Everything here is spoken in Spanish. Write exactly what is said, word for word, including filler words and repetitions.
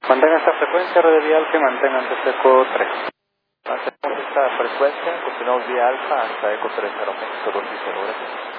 Mantenga esta frecuencia, red vía alfa y mantenga antes eco tres. Mantenemos esta frecuencia, continuamos vía alfa hasta eco tres cero, dos y cero, gracias.